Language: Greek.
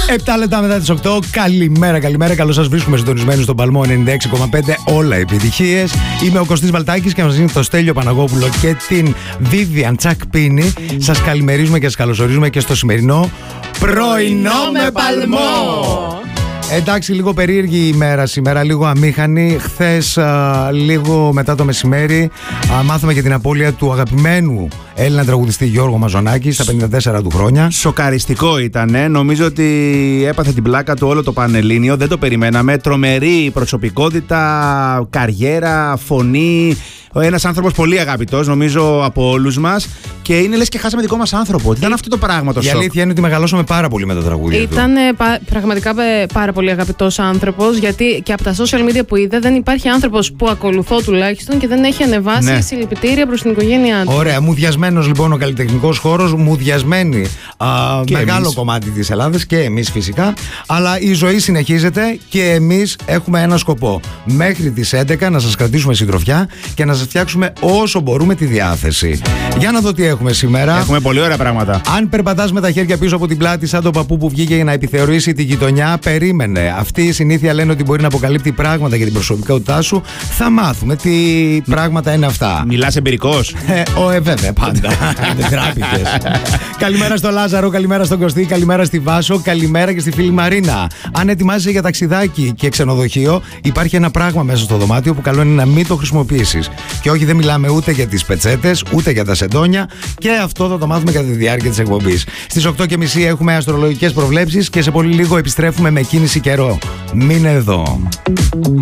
7 λεπτά μετά τις 8. Καλημέρα, καλημέρα. Καλώς σας βρίσκουμε συντονισμένους στον Παλμό 96,5. Όλα επιτυχίες. Είμαι ο Κωστής Βαλτάκης και μαζί με το Στέλιο Παναγόπουλο και την Vivian Τσακπίνη σας καλημερίζουμε και σας καλωσορίζουμε και στο σημερινό πρωινό με Παλμό. Εντάξει, λίγο περίεργη η ημέρα σήμερα, λίγο αμήχανη. Χθες, λίγο μετά το μεσημέρι, μάθαμε για την απώλεια του αγαπημένου Έλληνα τραγουδιστή Γιώργο Μαζονάκη στα 54 του χρόνια. Σοκαριστικό ήτανε. Νομίζω ότι έπαθε την πλάκα του όλο το Πανελλήνιο. Δεν το περιμέναμε. Τρομερή προσωπικότητα, καριέρα, φωνή. Ένας άνθρωπος πολύ αγαπητός, νομίζω, από όλους μας. Και είναι λες και χάσαμε δικό μας άνθρωπο. Τι ήταν αυτό το πράγμα το σοκ? Η αλήθεια είναι ότι μεγαλώσαμε πάρα πολύ με το τραγούδι του. Ήταν πραγματικά πάρα πολύ αγαπητός άνθρωπος, γιατί και από τα social media που είδε δεν υπάρχει άνθρωπος που ακολουθώ τουλάχιστον και δεν έχει ανεβάσει συλληπιτήρια προς την οικογένειά του. Ωραία, μουδιασμένος λοιπόν ο καλλιτεχνικός χώρος, μουδιασμένη μεγάλο εμείς. κομμάτι της Ελλάδας και εμείς φυσικά. Αλλά η ζωή συνεχίζεται και εμείς έχουμε ένα σκοπό. Μέχρι τις 11 να σας κρατήσουμε συντροφιά και να σας φτιάξουμε όσο μπορούμε τη διάθεση. Για να δω τι έχουμε σήμερα. Έχουμε πολύ ωραία πράγματα. Αν περπατάς με τα χέρια πίσω από την πλάτη, σαν τον παππού που βγήκε για να επιθεωρήσει τη γειτονιά, περίμενε. Αυτή η συνήθεια λένε ότι μπορεί να αποκαλύπτει πράγματα για την προσωπικότητά σου. Θα μάθουμε τι πράγματα είναι αυτά. Μιλάς εμπειρικός? Βέβαια, πάντα. Δεν τράπηκες. Καλημέρα στο Λάζαρο, καλημέρα στον Κωστή, καλημέρα στη Βάσο, καλημέρα και στη φίλη Μαρίνα. Αν ετοιμάζεσαι για ταξιδάκι και ξενοδοχείο, υπάρχει ένα πράγμα μέσα στο δωμάτιο που καλό είναι να μην το χρησιμοποιήσεις. Και όχι, δεν μιλάμε ούτε για τις πετσέτες, ούτε για τα σεντόνια. Και αυτό θα το μάθουμε κατά τη διάρκεια της εκπομπής. Στις 8.30 έχουμε αστρολογικές προβλέψεις και σε πολύ λίγο επιστρέφουμε με κίνηση καιρό. Μείνε εδώ.